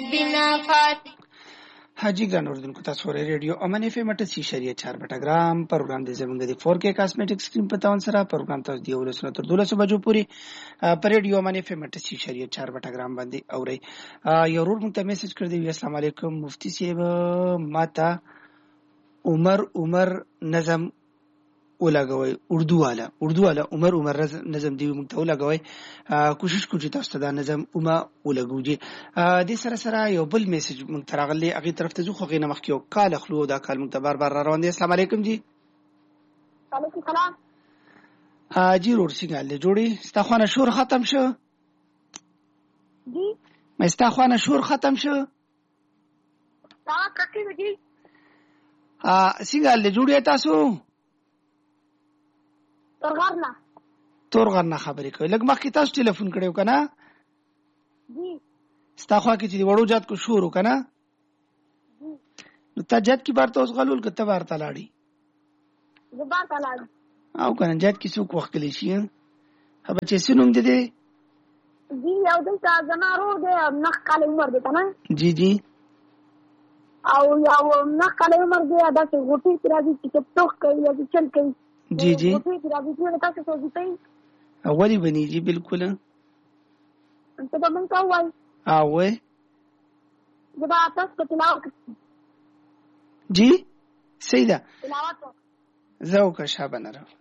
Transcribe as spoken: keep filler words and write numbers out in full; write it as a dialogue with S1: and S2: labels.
S1: بنفات
S2: حاجی ګران اوردونکو تاسو ورې ریډیو امن اف ام اٹھاسی اشاریه چار بټاګرام پروګرام د زمونږ د فور کې کاسمیټکس کریم په تاون سره پروګرام تاسو دی ولسنه تر دولس بجو پوری پر ریډیو امن اف ام اٹھاسی اشاریه چار بټاګرام باندې اوري یو ورور مونږ ته میسج کړی دی السلام علیکم مفتی صاحب ماته عمر عمر نظم ولګوي اردو والا اردو والا عمر عمر نظم دی مونږ ته ولګوي کوشش کوجی تاسو ته دا نظم اوما ولګوجي د سره سره یو بل میسج مونږ ترغلي اغه طرف ته ځو خو غینه مخکیو کال خلو دا کال مونږ ته بار بار روان دي السلام علیکم جی
S3: وعلیکم السلام
S2: ها جی ورور څنګه له جوړي ستاخوانه شور ختم شو
S3: جی
S2: مې ستاخوانه شور ختم شو
S3: تا ککی وږي
S2: ها څنګه له جوړي تاسو
S3: تورغرنا
S2: تورغرنا خبرې کوي لګ مخکې تاسو ټلیفون کړو کنه
S3: جی
S2: ستاخوا کې چې وړو جات کو شروع کنه نو تا جات کی بار ته اوس غلول کته بار ته لاړی
S3: زبر ته لاړ
S2: او کنه جات کی څوک وخت کلی شي هغه چې سينوم دي دي
S3: جی یو دلته زنارو دې نخ کال عمر دې کنه
S2: جی جی
S3: او یو نخ کال عمر دې ادا چې غوټي ترازي چې ټوک کوي یا چل کوي
S2: جی جی
S3: غوټي ترازي چې تاسو څه دي
S2: اولی بنی جی بالکل
S3: انت به مونږ ته وای
S2: او وې
S3: جب تاسو په تلاوت
S2: جی سیدا
S3: تلاوت
S2: زو کا شابه نه